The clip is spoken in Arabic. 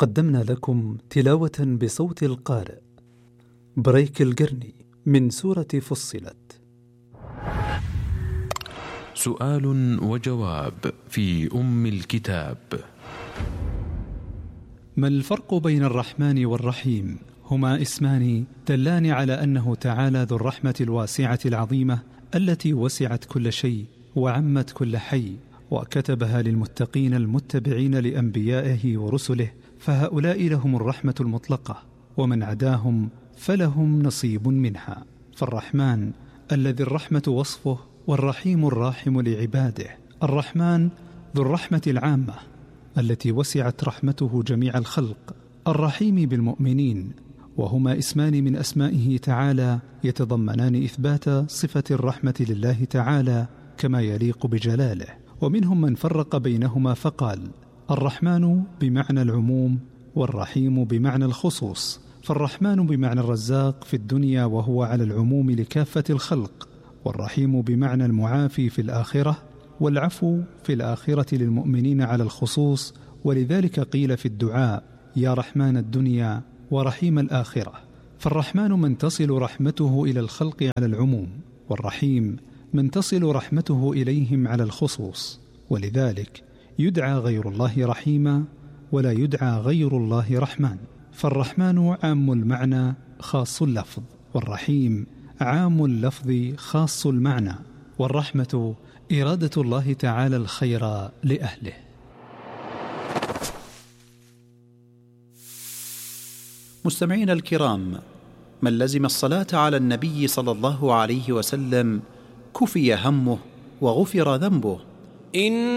قدمنا لكم تلاوة بصوت القارئ بريك القرني من سورة فصلت. سؤال وجواب في أم الكتاب. ما الفرق بين الرحمن والرحيم؟ هما اسمان دلان على أنه تعالى ذو الرحمة الواسعة العظيمة التي وسعت كل شيء وعمت كل حي، وكتبها للمتقين المتبعين لأنبيائه ورسله، فهؤلاء لهم الرحمة المطلقة، ومن عداهم فلهم نصيب منها. فالرحمن الذي الرحمة وصفه، والرحيم الراحم لعباده. الرحمن ذو الرحمة العامة التي وسعت رحمته جميع الخلق، الرحيم بالمؤمنين، وهما اسمان من أسمائه تعالى يتضمنان إثبات صفة الرحمة لله تعالى كما يليق بجلاله. ومنهم من فرق بينهما فقال: الرحمن بمعنى العموم، والرحيم بمعنى الخصوص. فالرحمن بمعنى الرزاق في الدنيا وهو على العموم لكافة الخلق، والرحيم بمعنى المعافي في الآخرة، والعفو في الآخرة للمؤمنين على الخصوص. ولذلك قيل في الدعاء: يا رحمن الدنيا ورحيم الآخرة. فالرحمن من تصل رحمته إلى الخلق على العموم، والرحيم من تصل رحمته إليهم على الخصوص. ولذلك يدعى غير الله رحيما، ولا يدعى غير الله رحمن. فالرحمن عام المعنى خاص اللفظ، والرحيم عام اللفظ خاص المعنى. والرحمة إرادة الله تعالى الخير لأهله. مستمعين الكرام، من لزم الصلاة على النبي صلى الله عليه وسلم كفي همه وغفر ذنبه.